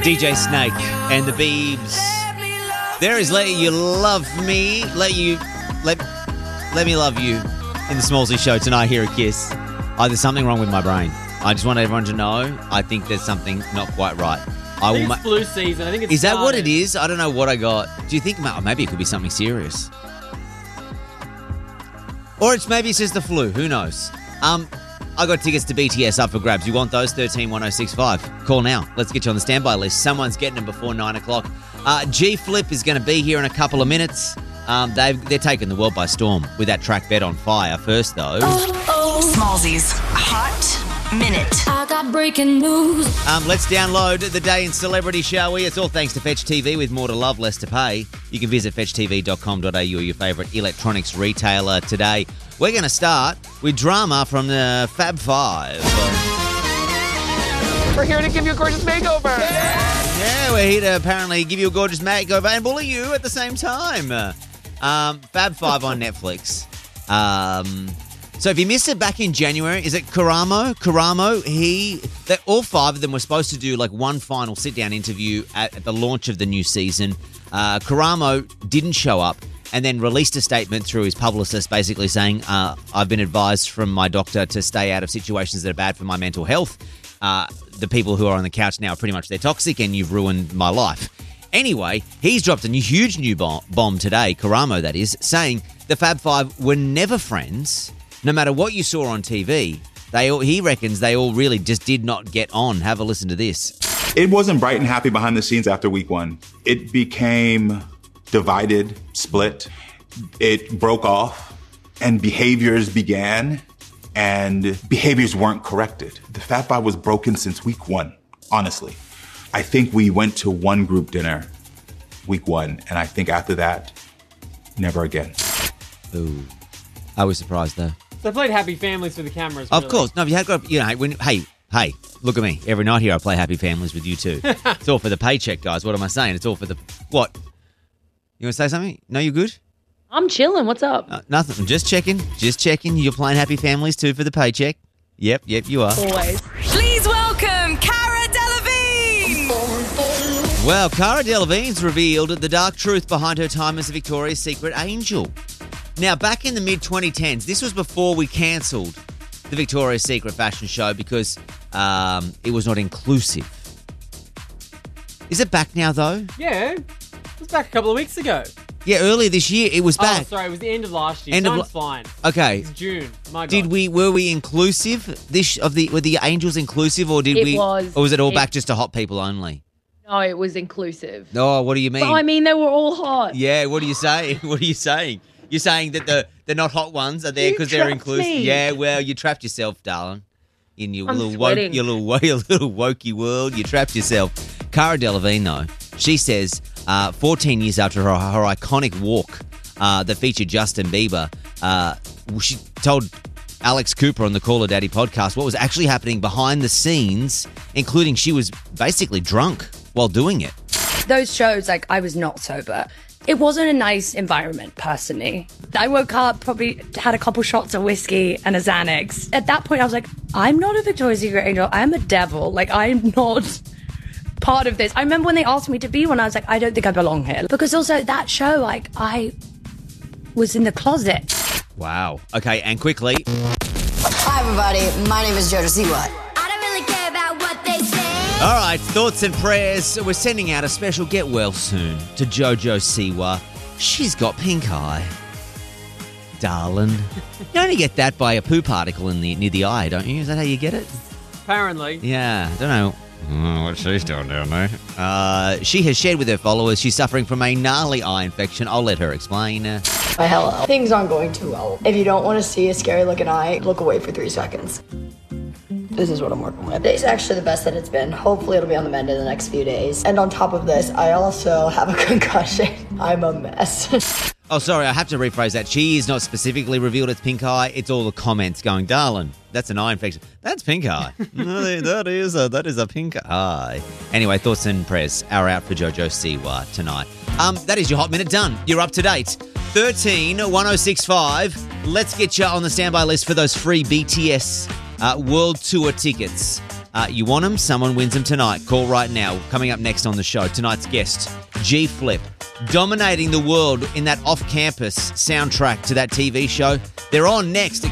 DJ Snake and the Biebs. There is Let You Love Me. Let me love you in the Smallsy Show tonight here at Kiss. Oh, there's something wrong with my brain. I just want everyone to know I think there's something not quite right. I think it's flu season. I think it's Is that what it is? I don't know what I got. Do you think maybe it could be something serious? Or maybe it's just the flu. Who knows? I got tickets to BTS up for grabs. You want those? 131065. Call now. Let's get you on the standby list. Someone's getting them before 9 o'clock. G-Flip is going to be here in a couple of minutes. They're taking the world by storm with that track Bed on Fire. First, though. Smallsy's Hot Minute. I got breaking news. Let's download the day in celebrity, shall we? It's all thanks to Fetch TV with more to love, less to pay. You can visit fetchtv.com.au or your favourite electronics retailer today. We're going to start with drama from the Fab Five. We're here to give you a gorgeous makeover. Yeah, we're here to apparently give you a gorgeous makeover and bully you at the same time. Fab Five on Netflix. So if you missed it back in January, is it Karamo? All five of them were supposed to do like one final sit-down interview at the launch of the new season. Karamo didn't show up and then released a statement through his publicist basically saying, I've been advised from my doctor to stay out of situations that are bad for my mental health. The people who are on the couch now are pretty much, they're toxic and you've ruined my life. Anyway, he's dropped a huge new bomb today, Karamo that is, saying the Fab Five were never friends. No matter what you saw on TV, he reckons they all really just did not get on. Have a listen to this. It wasn't bright and happy behind the scenes after week one. It became divided, split. It broke off and behaviors began and behaviors weren't corrected. The Fab Five was broken since week one, honestly. I think we went to one group dinner week one, and I think after that, never again. Ooh, I was surprised though. They played Happy Families for the cameras. Of really. course. No, if you had got, hey, look at me. Every night here I play Happy Families with you too. It's all for the paycheck, guys. What am I saying? It's all for the, what? You want to say something? No, you good? I'm chilling. What's up? Nothing. I'm just checking. You're playing Happy Families too for the paycheck? Yep, you are. Always. Please welcome Cara Delevingne. Well, Cara Delevingne's revealed the dark truth behind her time as a Victoria's Secret angel. Now, back in the mid-2010s, this was before we cancelled the Victoria's Secret fashion show because it was not inclusive. Is it back now, though? Yeah. It was back a couple of weeks ago. Yeah, earlier this year it was back. Oh, sorry. It was the end of last year. Time's flying. Okay. It's June. My God. Were we inclusive? Were the angels inclusive, or or was it all back just to hot people only? No, it was inclusive. Oh, what do you mean? But I mean, they were all hot. Yeah, what do you say? What are you saying? You're saying that the not hot ones are there because they're inclusive. Me. Yeah, well, you trapped yourself, darling, in your I'm little sweating. your little wokey world. You trapped yourself. Cara Delevingne, though, she says, 14 years after her iconic walk that featured Justin Bieber, she told Alex Cooper on the Call Her Daddy podcast what was actually happening behind the scenes, including she was basically drunk while doing it. Those shows, I was not sober. It wasn't a nice environment, personally. I woke up, probably had a couple shots of whiskey and a Xanax. At that point, I was like, I'm not a Victoria's Secret angel. I'm a devil. I'm not part of this. I remember when they asked me to be one, I was like, I don't think I belong here. Because also that show, I was in the closet. Wow. Okay, and quickly. Hi, everybody. My name is Jojo Siwa. I don't really care about what they say. All right, thoughts and prayers. We're sending out a special get well soon to Jojo Siwa. She's got pink eye. Darling. You only get that by a poo particle near the eye, don't you? Is that how you get it? Apparently. Yeah, I don't know. What she's doing down there. She has shared with her followers she's suffering from a gnarly eye infection. I'll let her explain. Hello. Things aren't going too well. If you don't want to see a scary looking eye, look away for 3 seconds. This is what I'm working with. It's actually the best that it's been. Hopefully it'll be on the mend in the next few days. And on top of this, I also have a concussion. I'm a mess. Oh, sorry, I have to rephrase that. She is not specifically revealed it's pink eye. It's all the comments going, darling, that's an eye infection. That's pink eye. No, that is a pink eye. Anyway, thoughts and prayers are out for Jojo Siwa tonight. That is your Hot Minute done. You're up to date. 131065. Let's get you on the standby list for those free BTS World Tour tickets. You want them? Someone wins them tonight. Call right now. Coming up next on the show, tonight's guest, G Flip, dominating the world in that off-campus soundtrack to that TV show. They're on next.